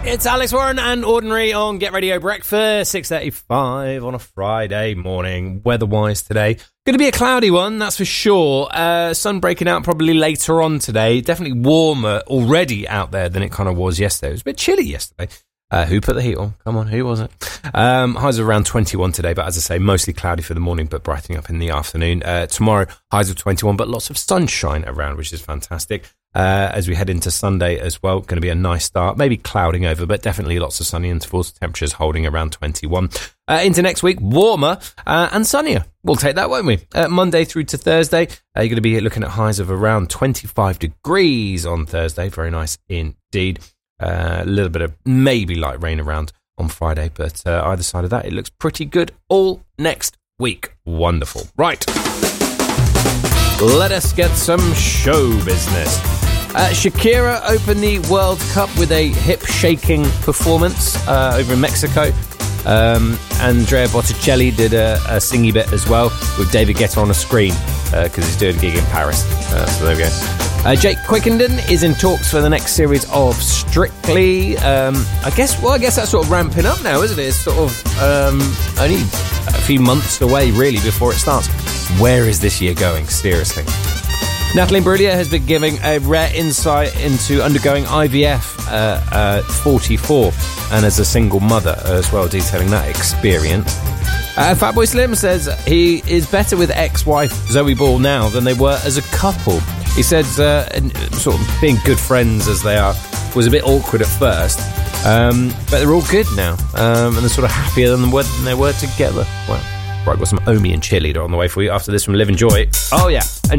It's Alex Warren and Ordinary on Get Radio Breakfast, 6:35 on a Friday morning. Weather-wise today, going to be a cloudy one, that's for sure. Sun breaking out probably later on today. Definitely warmer already out there than it kind of was yesterday. It was a bit chilly yesterday. Who put the heat on? Come on, who was it? Highs of around 21 today, but as I say, mostly cloudy for the morning, but brightening up in the afternoon. Tomorrow, highs of 21, but lots of sunshine around, which is fantastic. As we head into Sunday as well, going to be a nice start, maybe clouding over, but definitely lots of sunny intervals, temperatures holding around 21. Into next week, warmer and sunnier. We'll take that, won't we? Monday through to Thursday, you're going to be looking at highs of around 25 degrees on Thursday. Very nice indeed. A little bit of maybe light rain around on Friday, but either side of that, it looks pretty good all next week. Wonderful. Right. Let us get some show business. Shakira opened the World Cup with a hip-shaking performance over in Mexico. Andrea Botticelli did a singy bit as well with David Guetta on a screen because he's doing a gig in Paris. So there we go. Jake Quickenden is in talks for the next series of Strictly. I guess that's sort of ramping up now, isn't it? It's sort of only a few months away, really, before it starts. Where is this year going? Seriously. Natalie Imbruglia has been giving a rare insight into undergoing IVF at 44 and as a single mother as well, detailing that experience. Fatboy Slim says he is better with ex-wife Zoe Ball now than they were as a couple. He said sort of being good friends as they are was a bit awkward at first, but they're all good now, and they're sort of happier than they were together. Well, right, got some Omi and cheerleader on the way for you after this from Live and Joy. Oh yeah.